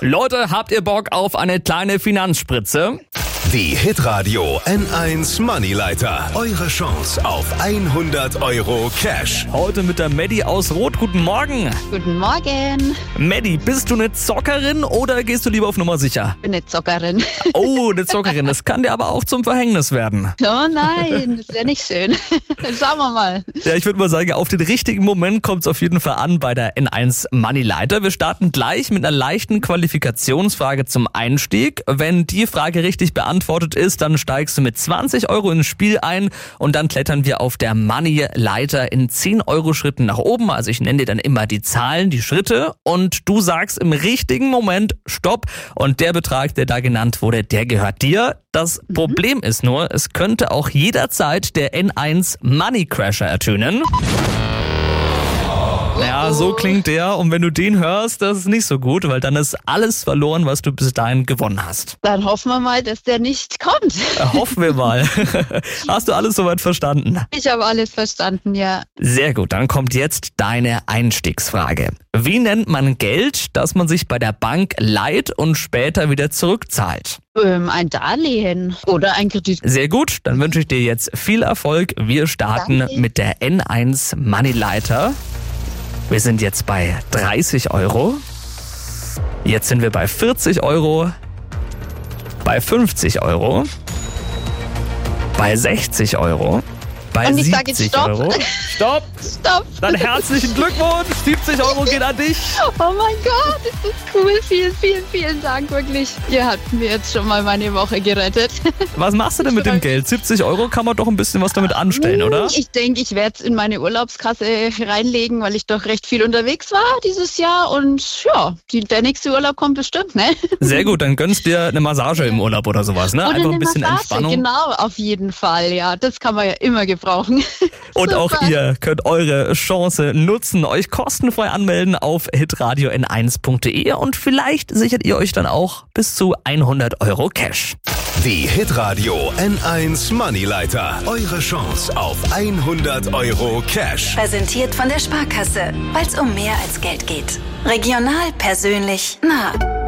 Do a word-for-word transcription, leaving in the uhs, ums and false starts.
Leute, habt ihr Bock auf eine kleine Finanzspritze? Die Hitradio N eins Moneyleiter. Eure Chance auf hundert Euro Cash. Heute mit der Maddie aus Rot. Guten Morgen. Guten Morgen. Maddie, bist du eine Zockerin oder gehst du lieber auf Nummer sicher? Ich bin eine Zockerin. Oh, eine Zockerin. Das kann dir aber auch zum Verhängnis werden. Oh nein, das wäre nicht schön. Schauen wir mal. Ja, ich würde mal sagen, auf den richtigen Moment kommt es auf jeden Fall an bei der N eins Moneyleiter. Wir starten gleich mit einer leichten Qualifikationsfrage zum Einstieg. Wenn die Frage richtig beantwortet ist, dann steigst du mit zwanzig Euro ins Spiel ein und dann klettern wir auf der Moneyleiter in zehn Euro Schritten nach oben. Also ich nenne dir dann immer die Zahlen, die Schritte und du sagst im richtigen Moment Stopp und der Betrag, der da genannt wurde, der gehört dir. Das mhm. Problem ist nur, es könnte auch jederzeit der N eins Money Crasher ertönen. Ja, so klingt der und wenn du den hörst, das ist nicht so gut, weil dann ist alles verloren, was du bis dahin gewonnen hast. Dann hoffen wir mal, dass der nicht kommt. Hoffen wir mal. Hast du alles soweit verstanden? Ich habe alles verstanden, ja. Sehr gut, dann kommt jetzt deine Einstiegsfrage. Wie nennt man Geld, das man sich bei der Bank leiht und später wieder zurückzahlt? Ähm, ein Darlehen oder ein Kredit. Sehr gut, dann wünsche ich dir jetzt viel Erfolg. Wir starten Danke. mit der N eins Moneyleiter. Wir sind jetzt bei dreißig Euro. Jetzt sind wir bei vierzig Euro. Bei fünfzig Euro. Bei sechzig Euro. Bei Und ich sage jetzt siebzig Stopp. Euro. Stopp! Stopp. Dann herzlichen Glückwunsch! siebzig Euro geht an dich. Oh mein Gott, das ist cool. Vielen, vielen, vielen Dank, wirklich. Ihr habt mir jetzt schon mal meine Woche gerettet. Was machst du denn mit dem Geld? siebzig Euro kann man doch ein bisschen was damit anstellen, oder? Ich denke, ich werde es in meine Urlaubskasse reinlegen, weil ich doch recht viel unterwegs war dieses Jahr. Und ja, die, der nächste Urlaub kommt bestimmt, ne? Sehr gut, dann gönnst dir eine Massage im Urlaub oder sowas, ne? Oder Einfach eine ein bisschen Massage, Entspannung. Genau, auf jeden Fall, ja. Das kann man ja immer gebrauchen. Und Super. auch ihr könnt eure Chance nutzen, euch kostenfrei anmelden auf hitradio n eins punkt de und vielleicht sichert ihr euch dann auch bis zu hundert Euro Cash. Die Hitradio N eins Moneyleiter. Eure Chance auf hundert Euro Cash. Präsentiert von der Sparkasse, weil es um mehr als Geld geht. Regional, persönlich, nah.